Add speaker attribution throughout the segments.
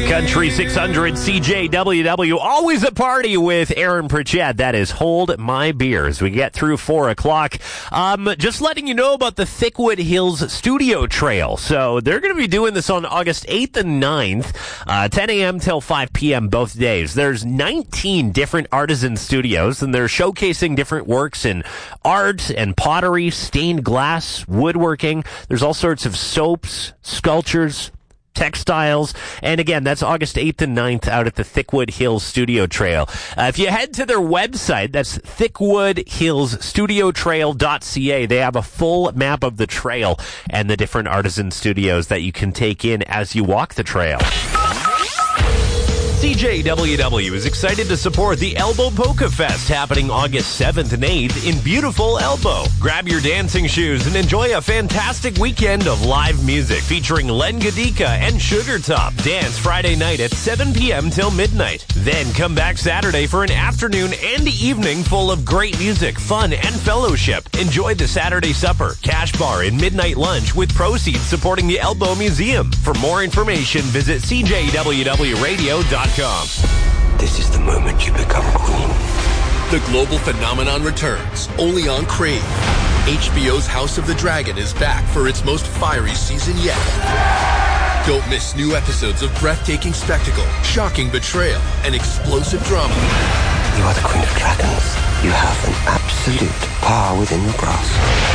Speaker 1: Country 600 CJWW, always a party with Aaron Pritchett. That is Hold My Beer as we get through 4 o'clock. Just letting you know about the Thickwood Hills Studio Trail. So they're going to be doing this on August 8th and 9th, 10 a.m. till 5 p.m. both days. There's 19 different artisan studios, and they're showcasing different works in art and pottery, stained glass, woodworking. There's all sorts of soaps, sculptures, textiles, and again, that's August 8th and 9th out at the Thickwood Hills Studio Trail. If you head to their website, that's thickwoodhillsstudiotrail.ca. They have a full map of the trail and the different artisan studios that you can take in as you walk the trail. CJWW is excited to support the Elbow Polka Fest happening August 7th and 8th in beautiful Elbow. Grab your dancing shoes and enjoy a fantastic weekend of live music featuring Len Gadika and Sugar Top. Dance Friday night at 7 p.m. till midnight. Then come back Saturday for an afternoon and evening full of great music, fun, and fellowship. Enjoy the Saturday supper, cash bar, and midnight lunch with proceeds supporting the Elbow Museum. For more information, visit CJWWRadio.com.
Speaker 2: This is the moment you become queen.
Speaker 3: The global phenomenon returns, only on Crave. HBO's House of the Dragon is back for its most fiery season yet. Don't miss new episodes of breathtaking spectacle, shocking betrayal, and explosive drama.
Speaker 2: You are the queen of dragons. You have an absolute power within your grasp.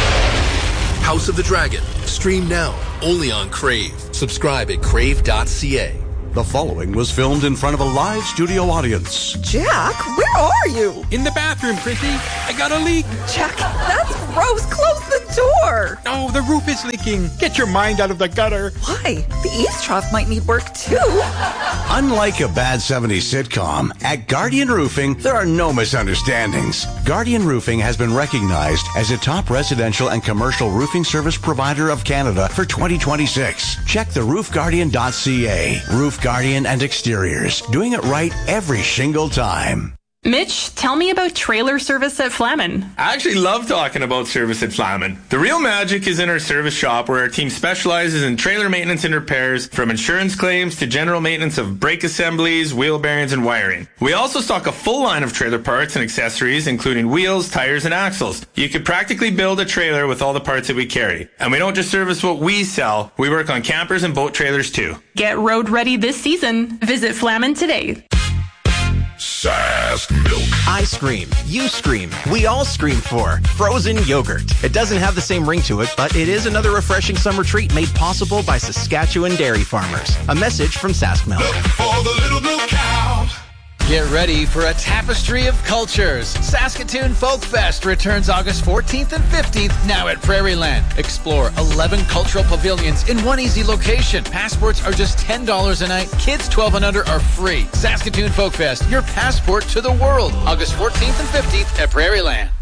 Speaker 3: House of the Dragon. Stream now, only on Crave. Subscribe at crave.ca.
Speaker 4: The following was filmed in front of a live studio audience.
Speaker 5: Jack, where are you?
Speaker 6: In the bathroom, Chrissy. I got a leak.
Speaker 5: Jack, that's gross. Close the door.
Speaker 6: Oh, the roof is leaking. Get your mind out of the gutter.
Speaker 5: Why? The eaves trough might need work too.
Speaker 4: Unlike a bad 70s sitcom, at Guardian Roofing, there are no misunderstandings. Guardian Roofing has been recognized as a top residential and commercial roofing service provider of Canada for 2026. Check the roofguardian.ca. Roof Guardian and Exteriors, doing it right every shingle time.
Speaker 7: Mitch, tell me about trailer service at Flamin.
Speaker 8: I actually love talking about service at Flamin. The real magic is in our service shop, where our team specializes in trailer maintenance and repairs, from insurance claims to general maintenance of brake assemblies, wheel bearings, and wiring. We also stock a full line of trailer parts and accessories, including wheels, tires, and axles. You could practically build a trailer with all the parts that we carry. And we don't just service what we sell, we work on campers and boat trailers too.
Speaker 7: Get road ready this season. Visit Flamin today.
Speaker 9: Sask Milk. I scream. You scream. We all scream for frozen yogurt. It doesn't have the same ring to it, but it is another refreshing summer treat made possible by Saskatchewan dairy farmers. A message from Sask Milk.
Speaker 10: Milk for the little milk cows. Get ready for a tapestry of cultures. Saskatoon Folk Fest returns August 14th and 15th, now at Prairieland. Explore 11 cultural pavilions in one easy location. Passports are just $10 a night. Kids 12 and under are free. Saskatoon Folk Fest, your passport to the world. August 14th and 15th at Prairieland.